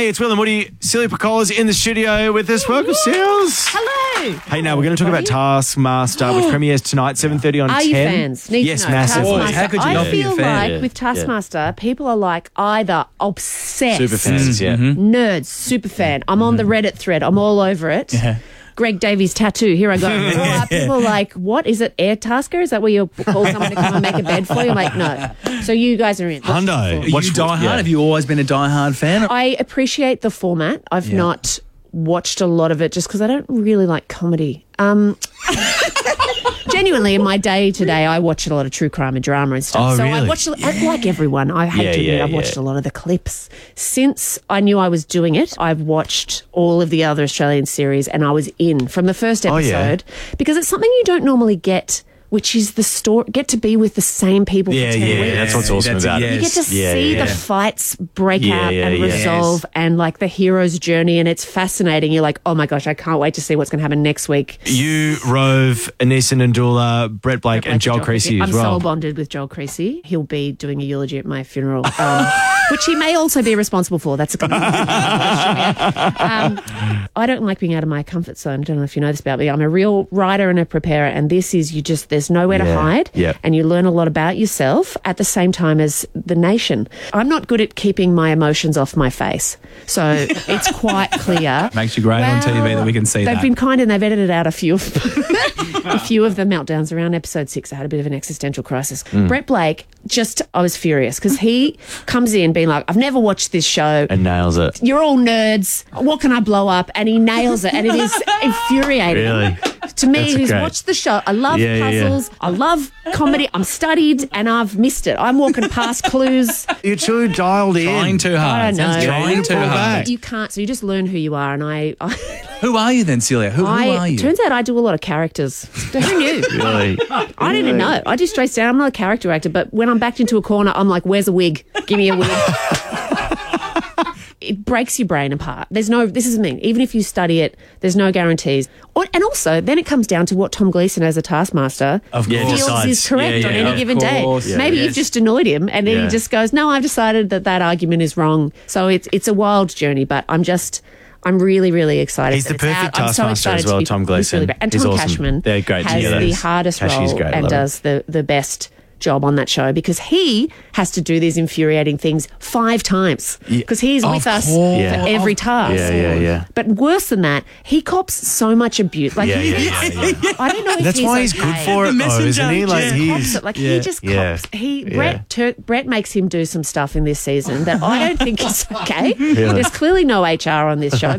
Hey, it's Will and Woody. Celia Piccola's in the studio with us. Welcome, Seals. Hello. Hey, now we're going to talk about Taskmaster, which premieres tonight, 7:30 on 10. Are you fans? Need yes, to know. massively. Taskmaster. How could you not I be a feel fan? like with Taskmaster, people are like either obsessed, Super fans, yeah. nerds, super fan. I'm on the Reddit thread. I'm all over it. Yeah. Greg Davies tattoo. Here I go. Or people are like, what is it? Air Tasker? Is that where you call someone to come and make a bed for you? I'm like, no. So you guys are in. Hundo. Are you Die Hard? yeah. Have you always been a Die Hard fan? I appreciate the format. I've not watched a lot of it just because I don't really like comedy. Genuinely, in my day today, I watch a lot of true crime and drama and stuff. Oh, so really? I watched, like everyone, I hate to admit, I've watched a lot of the clips. Since I knew I was doing it, I've watched all of the other Australian series and I was in from the first episode because it's something you don't normally get, which is the story, get to be with the same people for 10 weeks. That's what's awesome about it. You get to see the fights break out and yeah. resolve and like the hero's journey, and it's fascinating. You're like, oh my gosh, I can't wait to see what's going to happen next week. You, Rove, Anissa Ndula, Brett Blake, and Joel Creasy as well. I'm soul bonded with Joel Creasy. He'll be doing a eulogy at my funeral, which he may also be responsible for. That's a good I don't like being out of my comfort zone. I don't know if you know this about me. I'm a real writer and a preparer, and this is there's nowhere to hide, and you learn a lot about yourself at the same time as the nation. I'm not good at keeping my emotions off my face, so it's quite clear. Makes you great on TV that we can see They've that. been kind and they've edited out a few of the meltdowns around episode 6. I had a bit of an existential crisis. Brett Blake, I was furious because he comes in being like, I've never watched this show. And nails it. You're all nerds. What can I blow up? And he nails it. And it is infuriating. Really? To me, That's who's great. watched the show, I love puzzles. I love comedy. I'm studied and I've missed it. I'm walking past clues. You're too dialed in. Trying too hard. I don't know. Trying too hard. You can't. So you just learn who you are. And Who are you then, Celia? Who are you? Turns out I do a lot of characters. Who knew? Really? I didn't know. I do straight down. I'm not a character actor, but when I'm backed into a corner, I'm like, where's a wig? Give me a wig. It breaks your brain apart. This is me. Even if you study it, there's no guarantees. And also, then it comes down to what Tom Gleeson as a taskmaster feels is correct on any given day. Yeah, Maybe you've just annoyed him, and then he just goes, no, I've decided that argument is wrong. So it's a wild journey, but I'm really, really excited. He's the perfect I'm so taskmaster excited as well, to be- Tom he's Gleeson. really great. And He's Tom awesome. Cashman They're great has together. the hardest Cashy's role great. I and love does the best job on that show because he has to do these infuriating things 5 times because he's with us for every task. Yeah. But worse than that, he cops so much abuse. Like I don't know if That's he's why he's good okay. for it, though, isn't he? Like He cops it. Like he just cops. Brett makes him do some stuff in this season that I don't think is okay. There's clearly no HR on this show.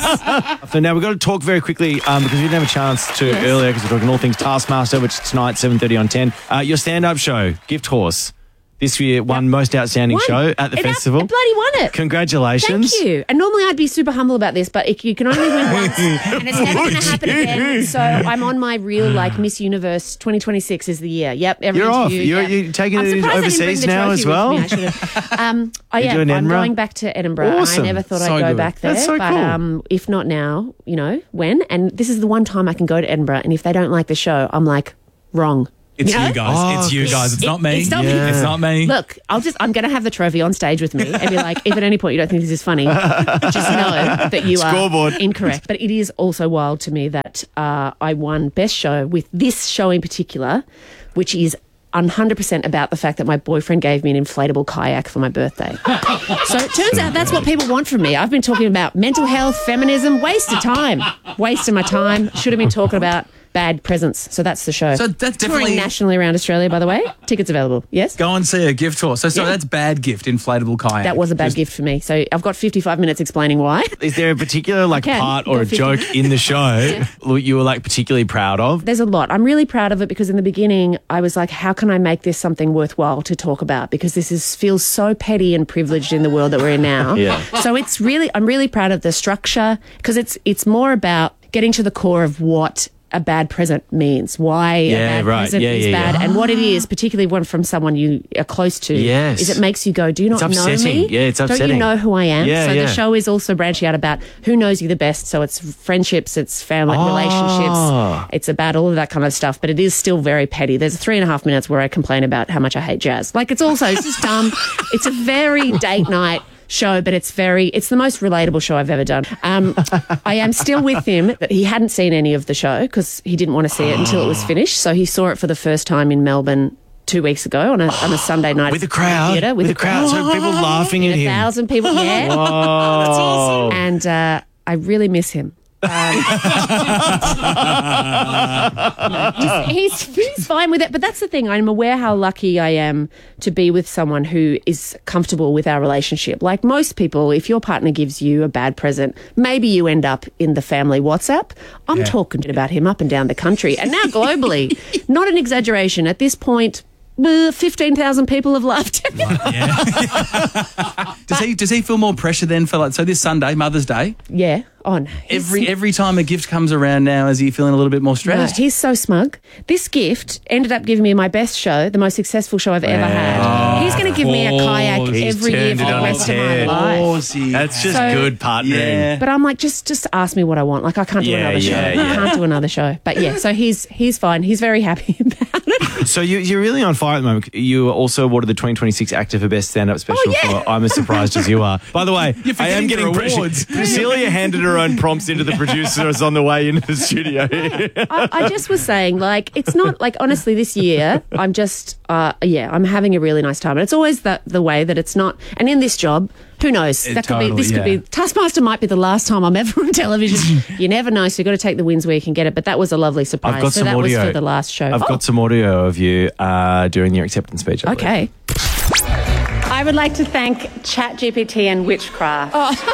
So now we've got to talk very quickly because we didn't have a chance to earlier because we're talking all things Taskmaster, which is tonight, 7:30 on 10. Your stand-up show, Gift Horse, this year won Most Outstanding Show at the festival. It bloody won it. Congratulations. Thank you. And normally I'd be super humble about this, but you can only win once, and it's never going to happen again. So I'm on my real Miss Universe 2026 is the year. Yep, every You're off. interview, You're taking I'm it surprised I didn't bring overseas the now trophy as with well? me. I should have. doing I'm Edinburgh? going back to Edinburgh. Awesome. I never thought So I'd go good. back there, That's so but cool. if not now, when? And this is the one time I can go to Edinburgh, and if they don't like the show, I'm like, wrong. It's You know? you guys. It's you guys. It's not me. It's not me. It's not me. Look, I'm going to have the trophy on stage with me and be like, if at any point you don't think this is funny, just know that you Scoreboard. are incorrect. But it is also wild to me that I won Best Show with this show in particular, which is 100% about the fact that my boyfriend gave me an inflatable kayak for my birthday. So it turns out that's what people want from me. I've been talking about mental health, feminism, waste of time. Waste of my time. Should have been talking about bad presents. So that's the show. So that's touring definitely nationally around Australia, by the way. Tickets available. Yes? go and see a gift horse. So that's bad gift, inflatable kayak. That was a bad gift for me. So I've got 55 minutes explaining why. Is there a particular part or Go a 50. joke in the show you were particularly proud of? There's a lot. I'm really proud of it because in the beginning I was like, how can I make this something worthwhile to talk about? Because this feels so petty and privileged in the world that we're in now. So I'm really proud of the structure because it's more about getting to the core of what a bad present means, why a bad present is bad, and what it is, particularly one from someone you are close to, is it makes you go, do you not know me? Yeah, it's upsetting. Don't you know who I am? Yeah, the show is also branching out about who knows you the best. So it's friendships, it's family relationships, it's about all of that kind of stuff, but it is still very petty. There's 3.5 minutes where I complain about how much I hate jazz. It's just dumb. It's a very date night, show, but it's the most relatable show I've ever done. I am still with him. He hadn't seen any of the show because he didn't want to see it until it was finished. So he saw it for the first time in Melbourne 2 weeks ago on a Sunday night with a crowd. Theatre, with a crowd, so people laughing at him. 1,000 people. Yeah, whoa, that's awesome. And I really miss him. He's fine with it, but that's the thing. I'm aware how lucky I am to be with someone who is comfortable with our relationship. Like most people, if your partner gives you a bad present, maybe you end up in the family WhatsApp. I'm talking about him up and down the country, and now globally. Not an exaggeration. At this point, 15,000 people have loved him. Does he feel more pressure then for so this Sunday, Mother's Day? Yeah. On every time a gift comes around now, is he feeling a little bit more stressed? No, he's so smug. This gift ended up giving me my best show, the most successful show I've ever had. He's going to give me a kayak every year for the rest of my life. That's just good partnering. Yeah. But I'm like, just ask me what I want. Like, I can't do another show. I can't do another show. But yeah, so he's fine. He's very happy about it. So you're really on fire at the moment. You were also awarded the 2026 Actor for Best Stand-Up Special for I'm as surprised as you are. By the way, I am getting awards. Priscilla handed her own prompts into the producers on the way into the studio. I just was saying, like, it's not like, honestly, this year I'm just I'm having a really nice time, and it's always the way that it's not. And in this job, who knows? This could be Taskmaster might be the last time I'm ever on television. You never know, so you've got to take the wins where you can get it. But that was a lovely surprise. I've got some that audio. was for the last show. I've got some audio of you during your acceptance speech. Okay. I would like to thank ChatGPT and Witchcraft.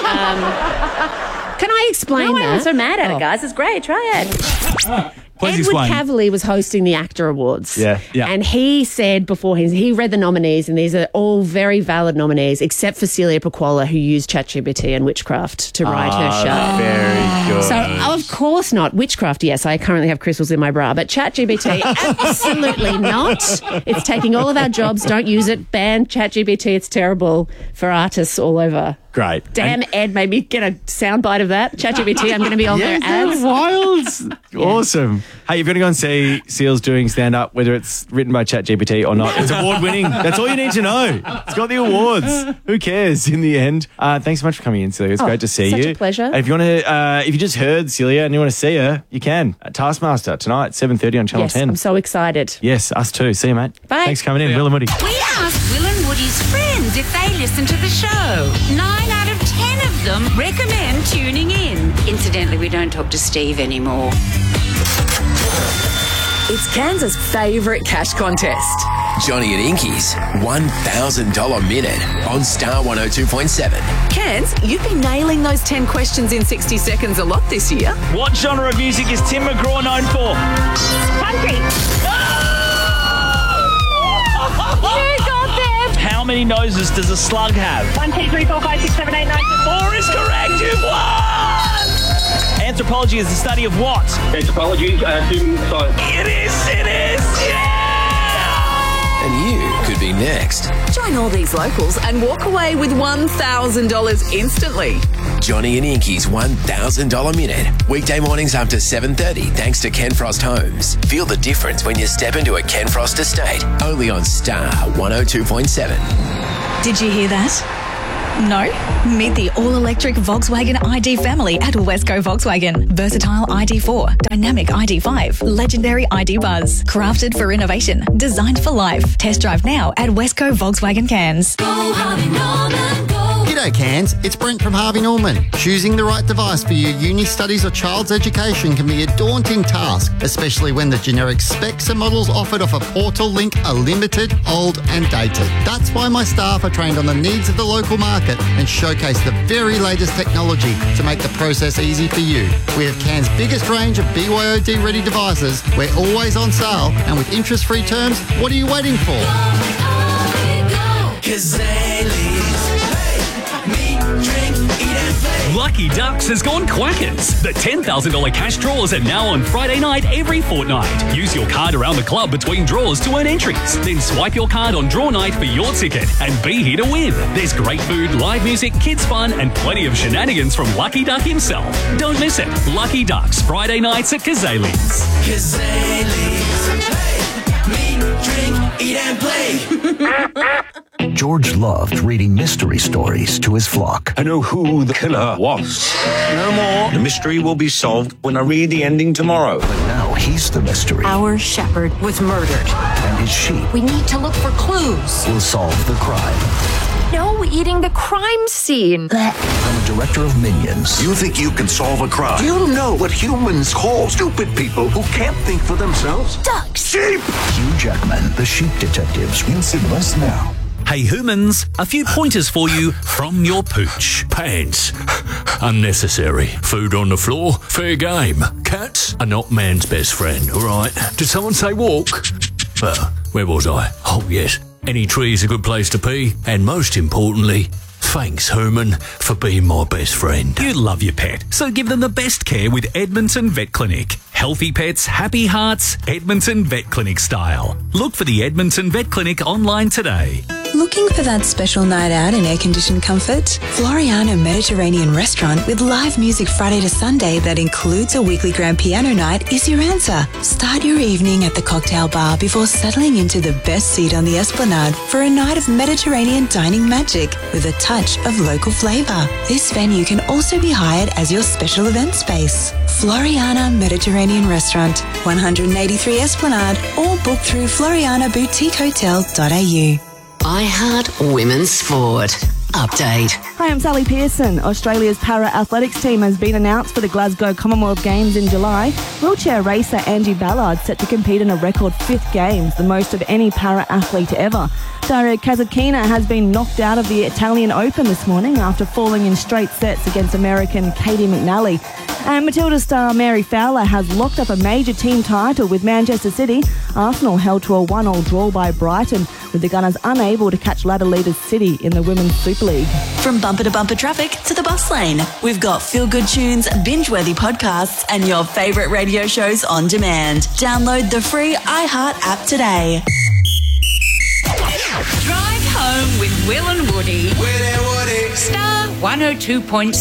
Can I explain that? I'm so mad at it, guys. It's great. Try it. Please Edward explain. Cavalier was hosting the Actor Awards. Yeah. And he said beforehand, he read the nominees, and these are all very valid nominees, except for Celia Pacquola, who used ChatGPT and Witchcraft to write her show. Very good. So, of course not. Witchcraft, yes, I currently have crystals in my bra, but ChatGPT, absolutely not. It's taking all of our jobs. Don't use it. Ban ChatGPT. It's terrible for artists all over. Great. Damn, Ed made me get a soundbite of that. ChatGPT, I'm going to be on their ads. Wild. Awesome. Hey, you're going to go and see Seals doing stand-up, whether it's written by ChatGPT or not. It's award-winning. That's all you need to know. It's got the awards. Who cares in the end? Thanks so much for coming in, Celia. It's great to see you. Such a pleasure. And if you want to, if you just heard Celia and you want to see her, you can. At Taskmaster tonight, 7:30 on Channel 10. I'm so excited. Yes, us too. See you, mate. Bye. Thanks for coming in. Will and Woody. We asked Will and Woody's friends if they listen to the show. 9 out of 10 of them recommend tuning in. Incidentally, we don't talk to Steve anymore. It's Kansas' favourite cash contest. Johnny and Inky's $1,000 minute on Star 102.7. Cans, you've been nailing those 10 questions in 60 seconds a lot this year. What genre of music is Tim McGraw known for? Country. You got them. How many noses does a slug have? 1, 2, 3, 4, 5, 6, 7, 8, 9, 10. 4 is correct. You've won! Anthropology is the study of what? Anthropology, human science. It is, yeah! And you could be next. Join all these locals and walk away with $1,000 instantly. Johnny and Inky's $1,000 minute. Weekday mornings after 7:30 thanks to Ken Frost Homes. Feel the difference when you step into a Ken Frost estate. Only on Star 102.7. Did you hear that? No? Meet the all-electric Volkswagen ID family at Wesco Volkswagen. Versatile ID4, dynamic ID5, legendary ID Buzz. Crafted for innovation, designed for life. Test drive now at Wesco Volkswagen Cairns. Go Harvey Norman, go. G'day Cairns, it's Brent from Harvey Norman. Choosing the right device for your uni studies or child's education can be a daunting task, especially when the generic specs and models offered off a portal link are limited, old and dated. That's why my staff are trained on the needs of the local market and showcase the very latest technology to make the process easy for you. We have Cairns' biggest range of BYOD-ready devices. We're always on sale, and with interest-free terms, what are you waiting for? Lucky Ducks has gone quackers. The $10,000 cash draws are now on Friday night every fortnight. Use your card around the club between draws to earn entries. Then swipe your card on draw night for your ticket and be here to win. There's great food, live music, kids fun, and plenty of shenanigans from Lucky Duck himself. Don't miss it. Lucky Ducks, Friday nights at Kazali's. Kazali's. Hey, meet, drink, eat, and play. George loved reading mystery stories to his flock. I know who the killer was. No more. The mystery will be solved when I read the ending tomorrow. But now he's the mystery. Our shepherd was murdered. And his sheep We need to look for clues. will solve the crime. No eating the crime scene. From a director of Minions. You think you can solve a crime? Do you know what humans call stupid people who can't think for themselves? Ducks. Sheep! Hugh Jackman, the Sheep Detectives. In cinemas now. Hey humans, a few pointers for you from your pooch. Pants. Unnecessary. Food on the floor. Fair game. Cats are not man's best friend, alright? Did someone say walk? Where was I? Oh yes. Any tree is a good place to pee. And most importantly, thanks, Herman, for being my best friend. You love your pet, so give them the best care with Edmonton Vet Clinic. Healthy pets, happy hearts, Edmonton Vet Clinic style. Look for the Edmonton Vet Clinic online today. Looking for that special night out in air-conditioned comfort? Floriana Mediterranean Restaurant with live music Friday to Sunday that includes a weekly grand piano night is your answer. Start your evening at the cocktail bar before settling into the best seat on the Esplanade for a night of Mediterranean dining magic with a touch of local flavour. This venue can also be hired as your special event space. Floriana Mediterranean Restaurant, 183 Esplanade, or book through florianaboutiquehotel.au. I Heart Women's Sport. Update. Hi, I'm Sally Pearson. Australia's para-athletics team has been announced for the Glasgow Commonwealth Games in July. Wheelchair racer Angie Ballard set to compete in a record 5th Games, the most of any para-athlete ever. Daria Kasatkina has been knocked out of the Italian Open this morning after falling in straight sets against American Katie McNally. And Matilda star Mary Fowler has locked up a major team title with Manchester City. Arsenal held to a 1-1 draw by Brighton, with the Gunners unable to catch ladder leaders City in the Women's Super League. From bumper to bumper traffic to the bus lane, we've got feel-good tunes, binge-worthy podcasts, and your favourite radio shows on demand. Download the free iHeart app today. Drive home with Will and Woody. Will and Woody. Star 102.7.